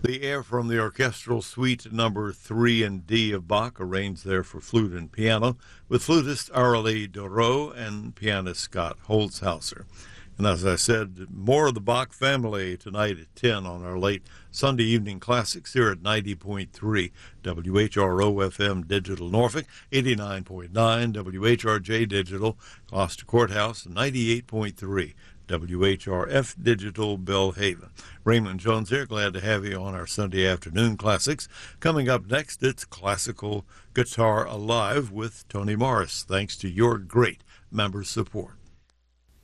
The air from the orchestral suite number 3 in D of Bach, arranged there for flute and piano, with flutist Arlie Dorough and pianist Scott Holzhauser. And as I said, more of the Bach family tonight at 10 on our late Sunday evening classics here at 90.3 WHRO-FM Digital Norfolk, 89.9 WHRJ Digital Gloucester Courthouse, 98.3 WHRF Digital Belhaven. Raymond Jones here, glad to have you on our Sunday afternoon classics. Coming up next, it's Classical Guitar Alive with Tony Morris, thanks to your great member support.